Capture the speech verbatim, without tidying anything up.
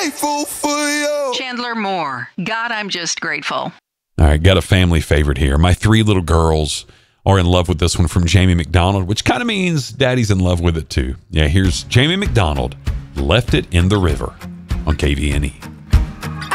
grateful for you. Chandler Moore. God, I'm just grateful. All right, got a family favorite here. My three little girls are in love with this one from Jamie McDonald, which kind of means daddy's in love with it too. Yeah, here's Jamie McDonald, Left It in the River on K V N E.